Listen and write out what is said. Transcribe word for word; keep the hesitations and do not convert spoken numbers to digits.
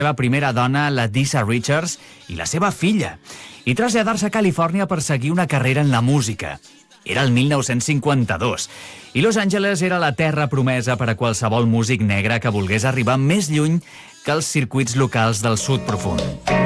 seva primera dona, la Disa Richards, i la seva filla, i traslladar-se a Califòrnia per seguir una carrera en la música. Era el mil nou-cents cinquanta-dos, i Los Angeles era la terra promesa per a qualsevol músic negre que volgués arribar més lluny que els circuits locals del sud profund.